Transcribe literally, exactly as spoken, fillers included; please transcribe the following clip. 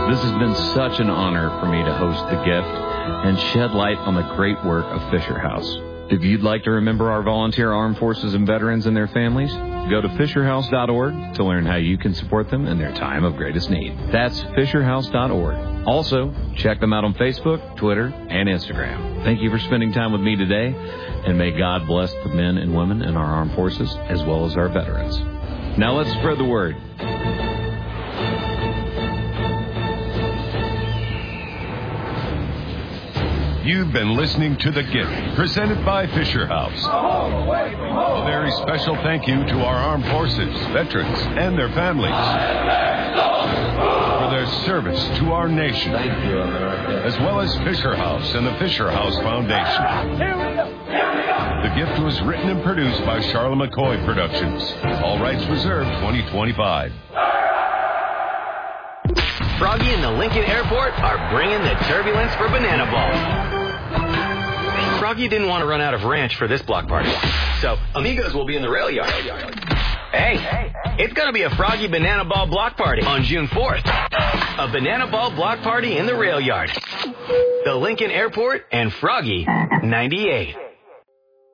This has been such an honor for me to host The Gift and shed light on the great work of Fisher House. If you'd like to remember our volunteer armed forces and veterans and their families, go to fisher house dot org to learn how you can support them in their time of greatest need. That's fisher house dot org. Also, check them out on Facebook, Twitter, and Instagram. Thank you for spending time with me today, and may God bless the men and women in our armed forces as well as our veterans. Now let's spread the word. You've been listening to The Gift, presented by Fisher House. A very special thank you to our armed forces, veterans, and their families for their service to our nation, Thank you, America. as well as Fisher House and the Fisher House Foundation. The Gift was written and produced by Charlotte McCoy Productions. All rights reserved, twenty twenty-five. Froggy and the Lincoln Airport are bringing the turbulence for Banana Ball. Froggy didn't want to run out of ranch for this block party, so Amigos will be in the rail yard. Hey, it's going to be a Froggy Banana Ball block party on June fourth. A Banana Ball block party in the rail yard. The Lincoln Airport and Froggy ninety-eight.